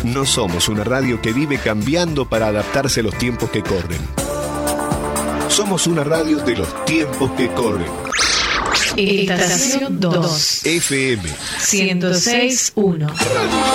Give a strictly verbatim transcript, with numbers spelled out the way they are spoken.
No somos una radio que vive cambiando para adaptarse a los tiempos que corren. Somos una radio de los tiempos que corren. Estación dos. F M ciento seis punto uno.